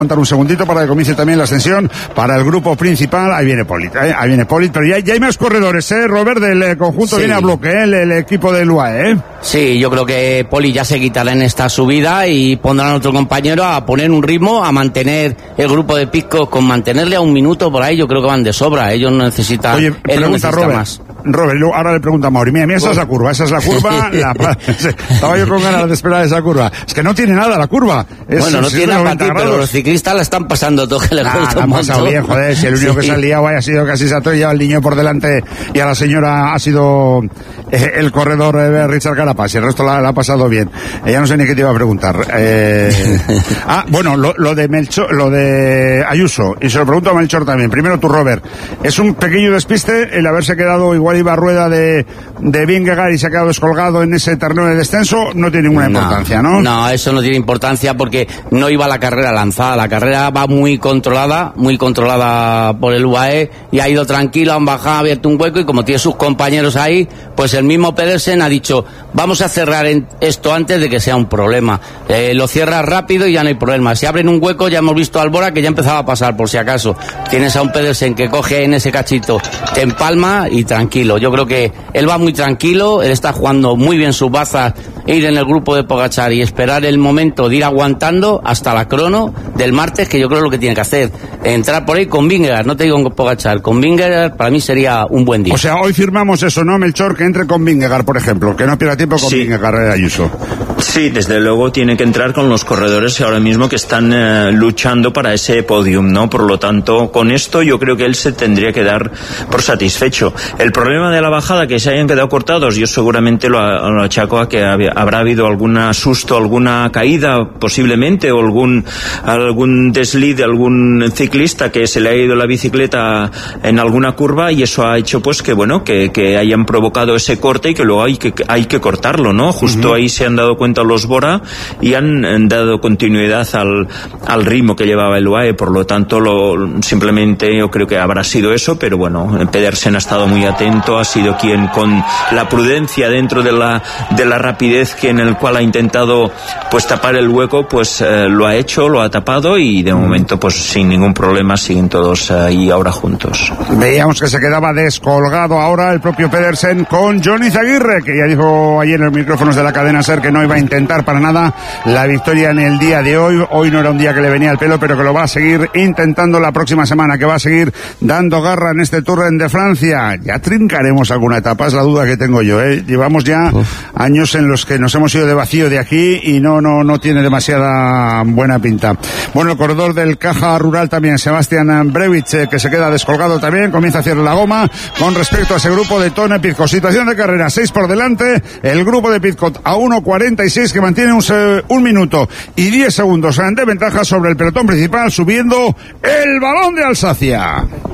Contar un segundito para que comience también la ascensión para el grupo principal. Ahí viene Polit, pero ya hay más corredores, Robert, del conjunto. Sí. Viene a bloque, el equipo del UAE, Sí, yo creo que Poli ya se quitará en esta subida y pondrán a otro compañero a poner un ritmo, a mantener el grupo de Pidcock, con mantenerle a un minuto por ahí, yo creo que van de sobra. Ellos no necesitan. Oye, pregunta Robert más. Robert, ahora le pregunta a Mauri, mira, esa es la curva, estaba yo con ganas de esperar esa curva. Es que no tiene nada la curva. No tiene nada para ti, pero los ciclistas la están pasando todo, que le gusta un montón. Bien, joder, si el único que se ha liado ha sido casi Sato, y lleva el niño por delante, y a la señora ha sido el corredor Richard Carapaz, y el resto la ha pasado bien. Ya no sé ni qué te iba a preguntar. Lo de Melchor, lo de Ayuso, y se lo pregunto a Melchor también. Primero tú, Robert, ¿es un pequeño despiste el haberse quedado, igual iba a rueda de Vingegaard y se ha quedado descolgado en ese torneo de descenso? No tiene ninguna importancia, ¿no? No, eso no tiene importancia porque no iba la carrera lanzada. La carrera va muy controlada por el UAE, y ha ido tranquilo, han bajado, ha abierto un hueco, y como tiene sus compañeros ahí, pues el mismo Pedersen ha dicho, vamos a cerrar esto antes de que sea un problema. Lo cierras rápido y ya no hay problema. Si abren un hueco, ya hemos visto a Albora que ya empezaba a pasar, por si acaso. Tienes a un Pedersen que coge en ese cachito, te empalma y tranquilo. Yo creo que él va muy tranquilo, él está jugando muy bien sus bazas, ir en el grupo de Pogačar y esperar el momento de ir aguantando hasta la crono del martes, que yo creo es lo que tiene que hacer. Entrar por ahí con Vingegaard, no te digo con Pogačar, con Vingegaard para mí sería un buen día. O sea, hoy firmamos eso, ¿no, Melchor? Que entre con Vingegaard, por ejemplo, que no pierda tiempo con Vingegaard, Ayuso. Sí, desde luego tiene que entrar con los corredores ahora mismo que están luchando para ese podium, ¿no? Por lo tanto, con esto yo creo que él se tendría que dar por satisfecho. El problema de la bajada, que se hayan quedado cortados, yo seguramente lo achaco a que habrá habido algún susto, alguna caída posiblemente, o algún desliz de algún ciclista que se le ha ido la bicicleta en alguna curva, y eso ha hecho pues que hayan provocado ese corte, y que luego hay que cortarlo, ¿no? Justo ahí se han dado cuenta los Bora y han dado continuidad al ritmo que llevaba el UAE. Por lo tanto, simplemente yo creo que habrá sido eso, pero bueno, Pedersen ha estado muy atento, ha sido quien, con la prudencia dentro de la rapidez en el cual ha intentado pues tapar el hueco, pues lo ha hecho, lo ha tapado, y de momento pues sin ningún problema siguen todos ahí ahora juntos. Veíamos que se quedaba descolgado ahora el propio Pedersen con Johnny Zaguirre, que ya dijo ayer en los micrófonos de la cadena SER que no iba a intentar para nada la victoria en el día de hoy. Hoy no era un día que le venía al pelo, pero que lo va a seguir intentando la próxima semana, que va a seguir dando garra en este Tour de Francia. Ya trincaremos alguna etapa, es la duda que tengo yo, Llevamos ya años en los que nos hemos ido de vacío de aquí y no tiene demasiada buena pinta. Bueno, el corredor del Caja Rural también, Sebastian Brevich, que se queda descolgado también, comienza a hacer la goma con respecto a ese grupo de Tony Pidcock. Situación de carrera, 6 por delante, el grupo de Pidcock a 1.46, que mantiene un minuto y 10 segundos de ventaja sobre el pelotón principal, subiendo el Balón de Alsacia.